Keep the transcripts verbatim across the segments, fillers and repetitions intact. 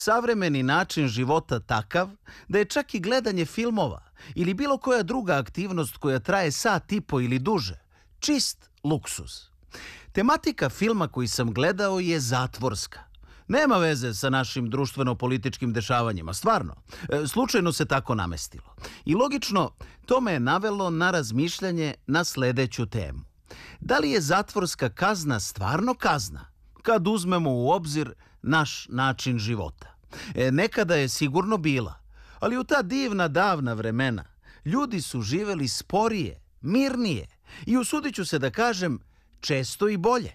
savremeni način života takav da je čak i gledanje filmova ili bilo koja druga aktivnost koja traje sat i po ili duže čist luksuz. Tematika filma koji sam gledao je zatvorska. Nema veze sa našim društveno-političkim dešavanjima, stvarno. E, slučajno se tako namestilo. I logično, to me je navelo na razmišljanje na sledeću temu. Da li je zatvorska kazna stvarno kazna, kad uzmemo u obzir naš način života? E, nekada je sigurno bila, ali u ta divna davna vremena ljudi su živeli sporije, mirnije i usudit ću se da kažem često i bolje.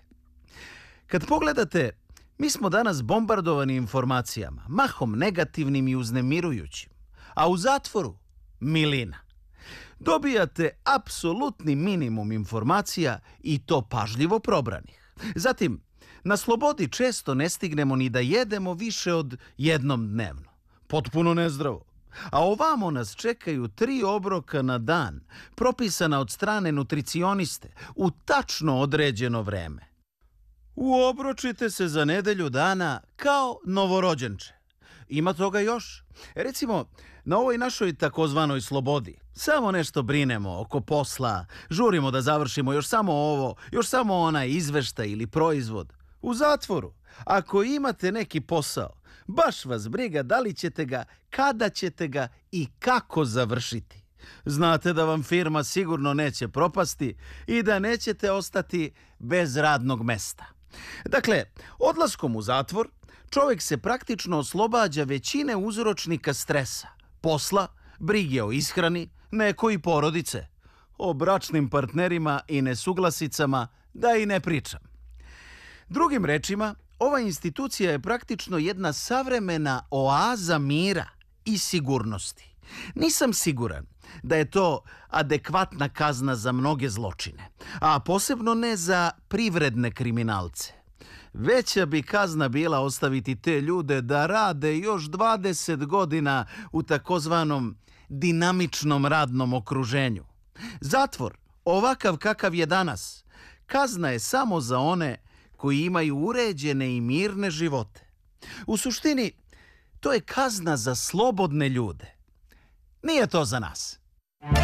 Kad pogledate, mi smo danas bombardovani informacijama, mahom negativnim i uznemirujućim, a u zatvoru milina. Dobijate apsolutni minimum informacija i to pažljivo probranih. Zatim, na slobodi često ne stignemo ni da jedemo više od jednom dnevno. Potpuno nezdravo. A ovamo nas čekaju tri obroka na dan, propisana od strane nutricioniste, u tačno određeno vreme. Uobročite se za nedelju dana kao novorođenče. Ima toga još. Recimo, na ovoj našoj takozvanoj slobodi samo nešto brinemo oko posla, žurimo da završimo još samo ovo, još samo onaj izveštaj ili proizvod. U zatvoru, ako imate neki posao, baš vas briga da li ćete ga, kada ćete ga i kako završiti. Znate da vam firma sigurno neće propasti i da nećete ostati bez radnog mesta. Dakle, odlaskom u zatvor, čovjek se praktično oslobađa većine uzročnika stresa, posla, brige o ishrani, neko i porodice. O bračnim partnerima i nesuglasicama da i ne pričam. Drugim rečima, ova institucija je praktično jedna savremena oaza mira i sigurnosti. Nisam siguran da je to adekvatna kazna za mnoge zločine, a posebno ne za privredne kriminalce. Veća bi kazna bila ostaviti te ljude da rade još dvadeset godina u takozvanom dinamičnom radnom okruženju. Zatvor, ovakav kakav je danas, kazna je samo za one koji imaju uređene i mirne živote. U suštini, to je kazna za slobodne ljude. Nije to za nas.